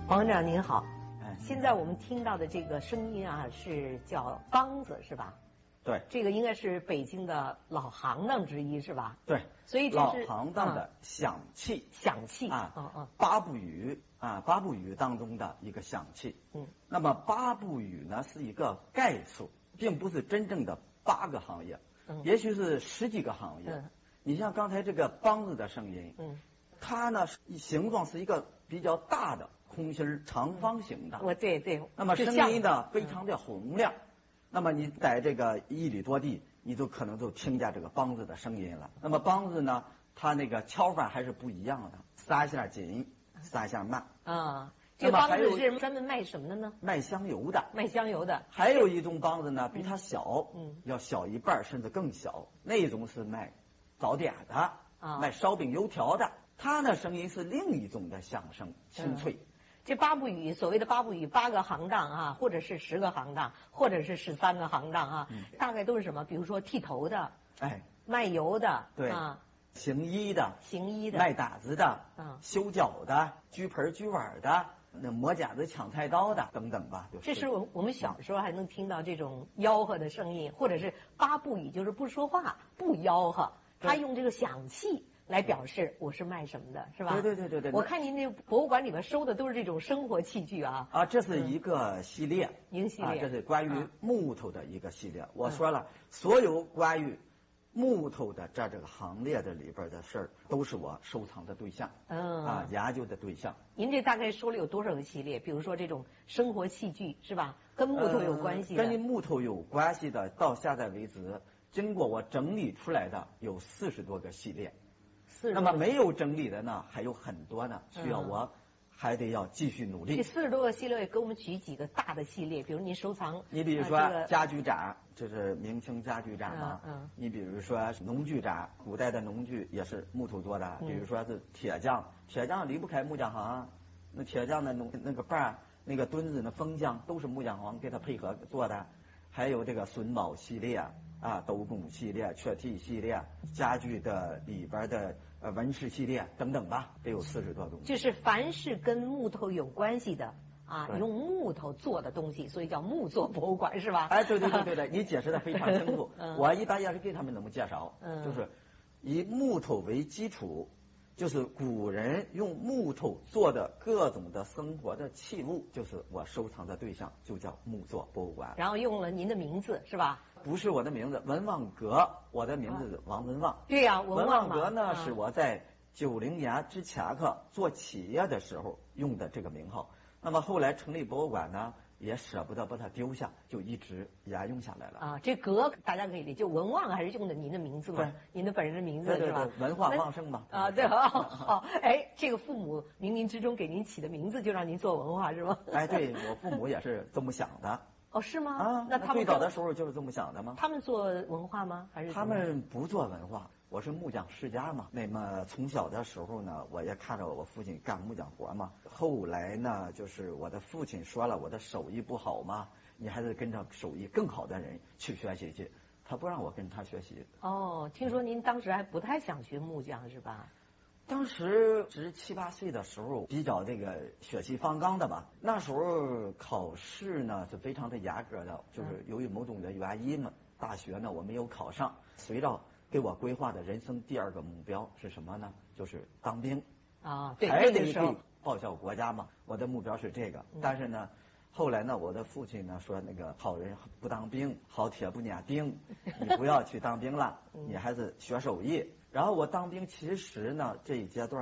王馆长您好， 哎， 现在我们听到的这个声音啊，是叫梆子是吧？ 对， 这个应该是北京的老行当之一是吧？ 对， 所以这老是行当的响器， 响器啊，八部语啊，八部语当中的一个响器。那么八部语呢是一个概述，并不是真正的8个行业，也许是10几个行业。你像刚才这个梆子的声音，它呢形状是一个比较大的空心长方形的， 对， 那么声音呢非常的洪亮。那么你在这个1里多地，你就可能就听见这个梆子的声音了。那么梆子呢，它那个敲法还是不一样的，3下紧，3下慢。 啊，这个梆子是专门卖什么的呢？ 卖香油的。 卖香油的。 还有一种梆子呢，比它小，要小一半甚至更小。那种是卖早点的，卖烧饼油条的。它呢声音是另一种的响声，清脆。 这八部语，所谓的八部语，8个行当啊，或者是10个行当，或者是13个行当啊，大概都是什么？比如说剃头的，卖油的， 对啊，行医的，卖打子的，修脚的，锯盆锯碗的，那磨剪子抢菜刀的等等吧。 这是我们小时候还能听到这种吆喝的声音，或者是八部语，就是不说话，不吆喝，他用这个响器来表示我是卖什么的，是吧？ 对。 我看您那博物馆里面收的都是这种生活器具啊。 这是一个系列， 一个系列， 这是关于木头的一个系列。我说了，所有关于木头的这个行列的里边的事儿，都是我收藏的对象，研究的对象。 您这大概收了有多少个系列？比如说这种生活器具是吧？跟木头有关系的， 跟木头有关系的，到现在为止，经过我整理出来的有40多个系列。那么没有整理的呢，还有很多呢，需要我还得要继续努力。 这40多个系列，给我们举几个大的系列，比如您收藏。 你比如说家具展，这是明清家具展嘛。你比如说农具展，古代的农具也是木头做的，比如说是铁匠，铁匠离不开木匠行，那铁匠的那个把、那个墩子、那风匠都是木匠行给他配合做的。还有这个榫卯系列。斗拱系列、雀替系列、家具的里边的纹饰系列等等吧，得有40多种。 就是凡是跟木头有关系的用木头做的东西，所以叫木作博物馆是吧？ 对，你解释的非常清楚。我一般也是给他们那么介绍，就是以木头为基础，就是古人用木头做的各种的生活的器物，就是我收藏的对象，就叫木作博物馆。 然后用了您的名字是吧？ 不是我的名字，文旺阁，我的名字是王文旺。 对呀， 文旺阁呢是我在90年之前做企业的时候用的这个名号。那么后来成立博物馆呢，也舍不得把它丢下，就一直沿用下来了。 这阁大家可以理解，就文旺还是用的您的名字嘛？您的本人的名字是吧？ 文化旺盛嘛。 对，好，这个父母冥冥之中给您起的名字，就让您做文化是吗？ 对，我父母也是这么想的。 是吗？ 那他们最早的时候就是这么想的吗？ 他们做文化吗？还是他们不做文化？我是木匠世家嘛。那么从小的时候呢，我也看着我父亲干木匠活嘛。后来呢，就是我的父亲说了，我的手艺不好嘛，你还是跟着手艺更好的人去学习去。他不让我跟他学习。 听说您当时还不太想学木匠是吧？ 当时只7、8岁的时候，比较这个血气方刚的吧。那时候考试呢是非常的严格的，就是由于某种的原因嘛，大学呢我没有考上。随着给我规划的人生第2个目标是什么呢？就是当兵。 对， 还得给报效国家嘛。我的目标是这个，但是呢。后来呢，我的父亲呢说，那个好人不当兵，好铁不撵钉，你不要去当兵了，你还是学手艺。然后我当兵，其实呢这一阶段